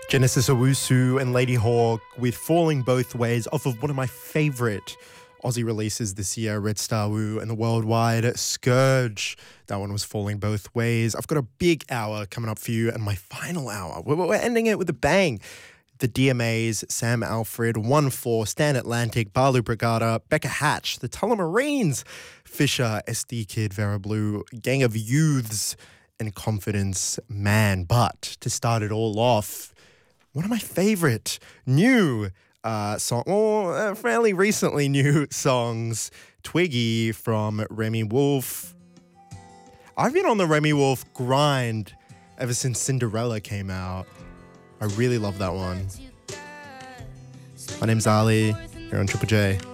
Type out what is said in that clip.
Genesis Owusu and Lady Hawk with Falling Both Ways off of one of my favourite Aussie releases this year, Red Star Woo and the Worldwide Scourge. That one was Falling Both Ways. I've got a big hour coming up for you and my final hour. We're ending it with a bang. The DMAs, Sam Alfred, 1-4, Stan Atlantic, Balu Brigada, Becca Hatch, the Tullamarines, Fisher, SD Kid, Vera Blue, Gang of Youths, and Confidence Man. But to start it all off, one of my favourite new fairly recently new songs, Twiggy from Remy Wolf. I've been on the Remy Wolf grind ever since Cinderella came out. I really love that one. My name's Ali, you're on Triple J.